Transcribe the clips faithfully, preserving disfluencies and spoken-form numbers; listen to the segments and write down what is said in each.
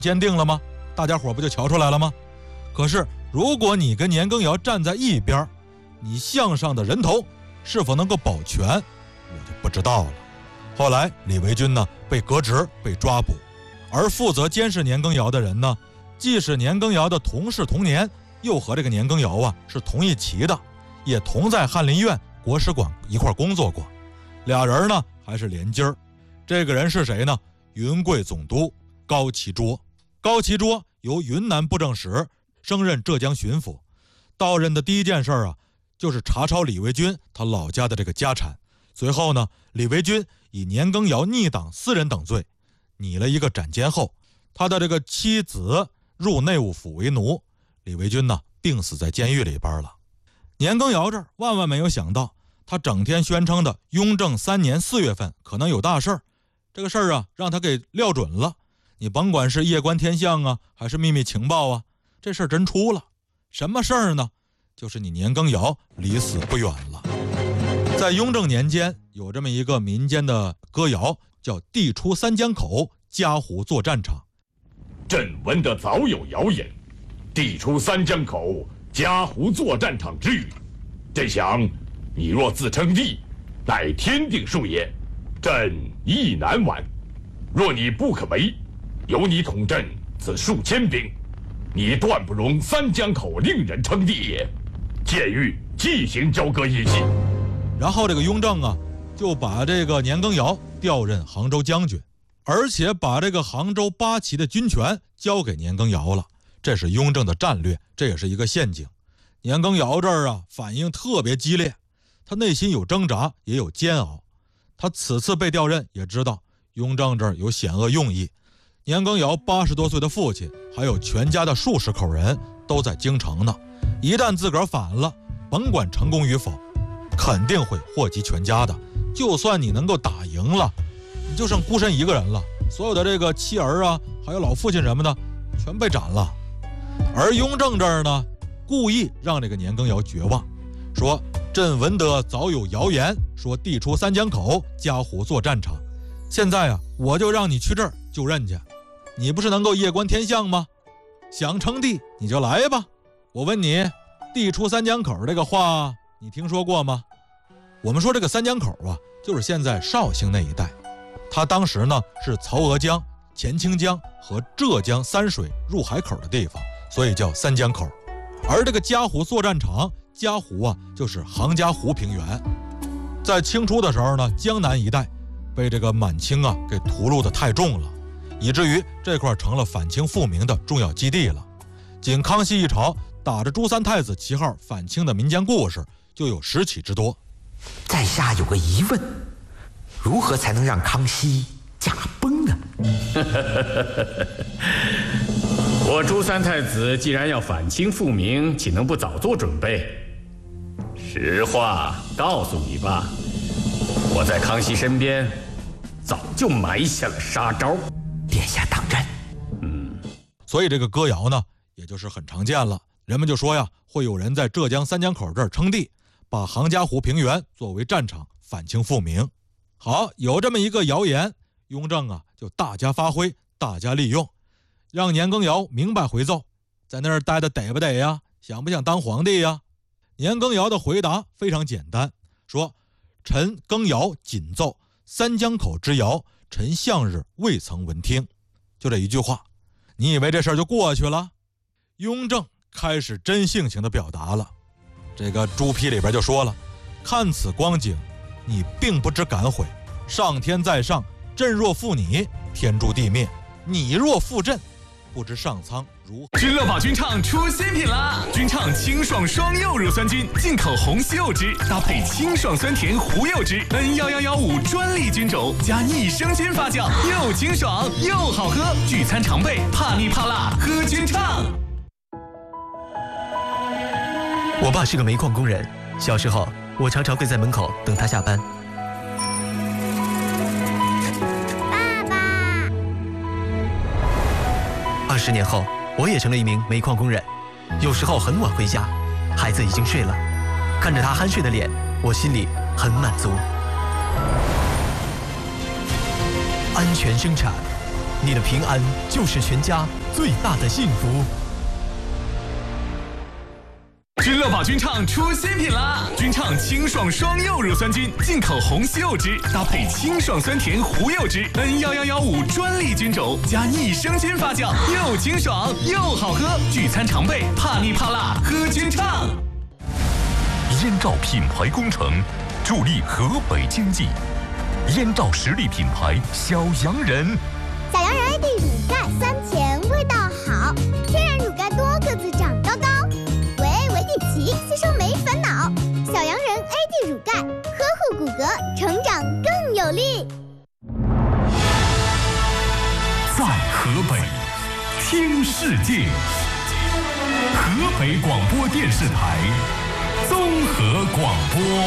坚定了吗？大家伙不就瞧出来了吗？可是如果你跟年羹尧站在一边，你项上的人头是否能够保全，我就不知道了。后来李维钧呢被革职，被抓捕，而负责监视年羹尧的人呢，既是年羹尧的同事同年，又和这个年羹尧啊是同一期的，也同在翰林院国史馆一块工作过，俩人呢还是连襟儿。这个人是谁呢？云贵总督高其卓。高其卓由云南布政使升任浙江巡抚，到任的第一件事啊，就是查抄李维钧他老家的这个家产。随后呢，李维钧以年羹尧逆党私人等罪，拟了一个斩监后，他的这个妻子入内务府为奴，李维钧呢病死在监狱里边了。年羹尧这儿万万没有想到，他整天宣称的雍正三年四月份可能有大事儿，这个事儿啊让他给料准了。你甭管是夜观天象啊，还是秘密情报啊，这事儿真出了。什么事儿呢？就是你年羹尧离死不远了。在雍正年间，有这么一个民间的歌谣，叫“地出三江口，嘉湖作战场”。 朕闻得早有谣言，地出三江口，嘉湖作战场之语。朕想，你若自称帝，乃天定数也，朕亦难挽。若你不可为，由你统镇此数千兵，你断不容三江口令人称帝也。建议即行交割一信。 然后这个雍正啊，就把这个年羹尧调任杭州将军，而且把这个杭州八旗的军权交给年羹尧了。这是雍正的战略，这也是一个陷阱。年羹尧这儿啊，反应特别激烈，他内心有挣扎，也有煎熬。他此次被调任，也知道雍正这儿有险恶用意。年羹尧八十多岁的父亲，还有全家的数十口人都在京城呢。一旦自个儿反了，甭管成功与否，肯定会祸及全家的。就算你能够打赢了，你就剩孤身一个人了，所有的这个妻儿啊，还有老父亲什么的，全被斩了。而雍正这儿呢，故意让这个年羹尧绝望，说朕闻得早有谣言，说地出三江口，嘉湖作战场。现在啊，我就让你去这儿就任去。你不是能够夜观天象吗？想称帝你就来吧。我问你，地出三江口这个话你听说过吗？我们说这个三江口啊，就是现在绍兴那一带，它当时呢是曹娥江、钱清江和浙江三水入海口的地方，所以叫三江口。而这个嘉湖作战场，嘉湖啊就是杭嘉湖平原。在清初的时候呢，江南一带被这个满清啊给屠戮的太重了，以至于这块成了反清复明的重要基地了。仅康熙一朝打着朱三太子旗号反清的民间故事就有十起之多。 在下有个疑问，如何才能让康熙驾崩呢？ 我朱三太子既然要反清复明，岂能不早做准备？实话告诉你吧，我在康熙身边早就埋下了杀招。 殿下当真？ 嗯， 所以这个歌谣呢，也就是很常见了。人们就说呀，会有人在浙江三江口这儿称帝，把杭嘉湖平原作为战场，反清复明。好，有这么一个谣言，雍正啊就大加发挥，大加利用，让年羹尧明白回奏，在那儿待的得不得呀？想不想当皇帝呀？年羹尧的回答非常简单，说臣羹尧谨奏三江口之谣，臣向日未曾闻听。就这一句话，你以为这事儿就过去了？雍正开始真性情的表达了。这个朱批里边就说了，看此光景，你并不知感悔。上天在上，朕若负你，天诛地灭；你若负朕，不知上苍如何。 君乐宝君畅出新品啦！君畅清爽双柚乳酸菌，进口红西柚汁，搭配清爽酸甜胡柚汁 N 一一一五专利菌种，加益生菌发酵，又清爽又好喝。聚餐常备，怕腻怕辣，喝君畅。 我爸是个煤矿工人，小时候我常常会在门口等他下班。 爸爸。 二十年后，我也成了一名煤矿工人，有时候很晚回家，孩子已经睡了，看着他酣睡的脸，我心里很满足。安全生产， 你的平安就是全家最大的幸福。 君乐宝君畅出新品啦！君畅清爽双柚乳酸菌，进口红西柚汁，搭配清爽酸甜胡柚汁 ，N 一一一五专利菌种，加益生菌发酵，又清爽又好喝。聚餐常备，怕腻怕辣，喝君畅。 燕赵品牌工程，助力河北经济。燕赵实力品牌小洋人， 小洋人 A D 乳钙酸甜，味道好，天然乳钙多个子长高高。维 A 维 D 奇，吸收没烦恼。小洋人 A D 乳钙，呵护骨骼，成长更有力。 在河北听世界，河北广播电视台综合广播。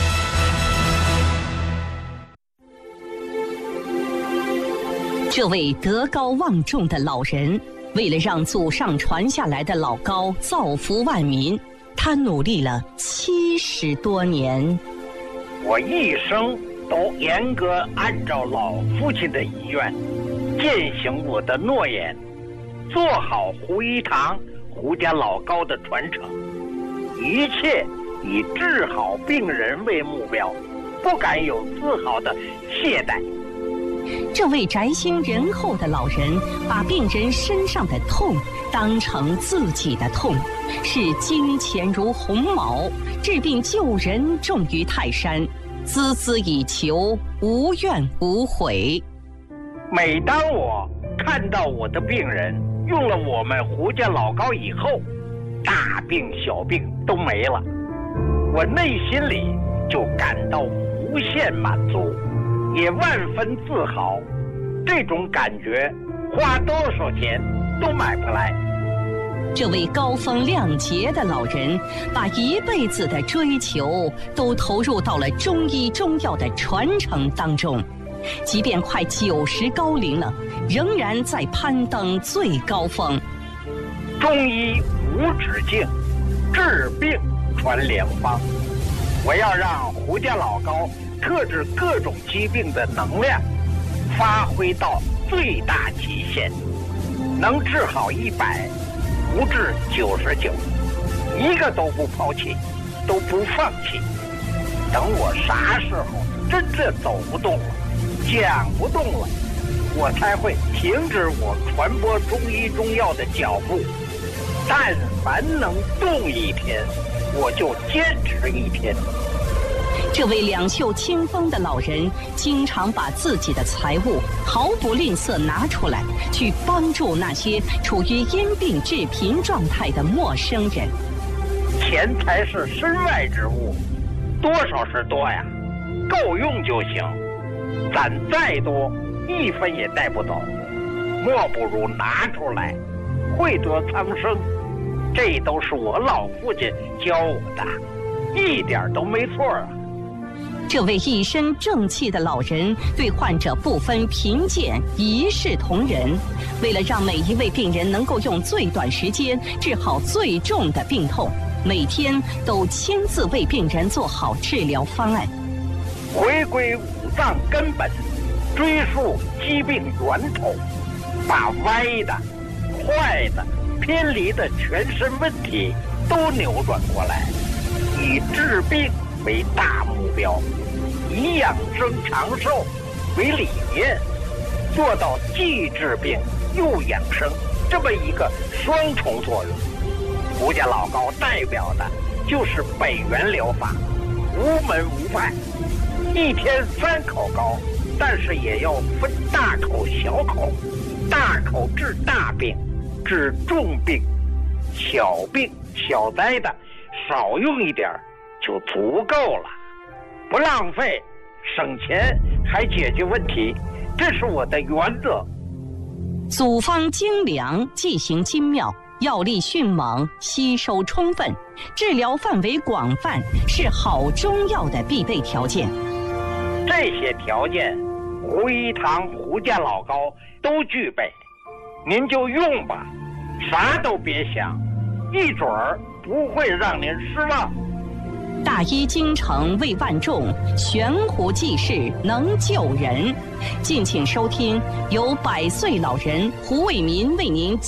这位德高望重的老人，为了让祖上传下来的老高造福万民，他努力了七十多年。 我一生都严格按照老父亲的遗愿，践行我的诺言，做好胡一堂胡家老高的传承，一切以治好病人为目标，不敢有丝毫的懈怠。 这位宅心仁厚的老人，把病人身上的痛当成自己的痛，视金钱如鸿毛，治病救人重于泰山，孜孜以求，无怨无悔。 每当我看到我的病人用了我们胡家老高以后，大病小病都没了，我内心里就感到无限满足，也万分自豪。这种感觉花多少钱都买不来。 这位高风亮节的老人，把一辈子的追求都投入到了中医中药的传承当中，即便快九十高龄了，仍然在攀登最高峰。 中医无止境，治病传良方。我要让胡家老高克制各种疾病的能量发挥到最大极限，能治好一百，不治九十九，一个都不抛弃，都不放弃。等我啥时候真正走不动了，讲不动了，我才会停止我传播中医中药的脚步。但凡能动一天，我就坚持一天。 这位两袖清风的老人，经常把自己的财物毫不吝啬拿出来，去帮助那些处于因病致贫状态的陌生人。 钱财是身外之物，多少是多呀，够用就行。攒再多，一分也带不走，莫不如拿出来，惠泽苍生。这都是我老父亲教我的，一点都没错啊。 这位一身正气的老人，对患者不分贫贱，一视同仁。为了让每一位病人能够用最短时间治好最重的病痛，每天都亲自为病人做好治疗方案。 回归五脏根本，追溯疾病源头，把歪的、坏的、偏离的全身问题都扭转过来，以治病为大目标，以养生长寿为理念，做到既治病又养生这么一个双重作用。胡家老高代表的就是北元疗法，无门无派，一天三口高，但是也要分大口小口，大口治大病，治重病，小病小灾的少用一点就足够了，不浪费，省钱还解决问题，这是我的原则。 组方精良，剂型精妙，药力迅猛，吸收充分，治疗范围广泛，是好中药的必备条件。 这些条件，胡一堂胡家老高都具备，您就用吧，啥都别想，一准儿不会让您失望。 大医精诚为万众，悬壶济世能救人。敬请收听由百岁老人胡卫民为您